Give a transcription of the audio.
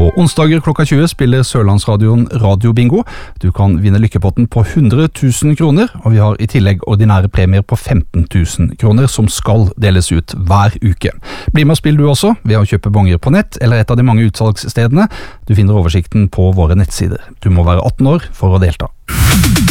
På onsdager klokka 20 spiller Sørlandsradioen Radio Bingo. Du kan vinne lykkepotten på 100 000 kroner, og vi har i tillegg ordinære premier på 15 000 kroner som skal deles ut hver uke. Bli med og spill du også, ved å kjøpe bonger på nett eller et av de mange utsalgsstedene. Du finner oversikten på våre nettsider. Du må være 18 år for å delta.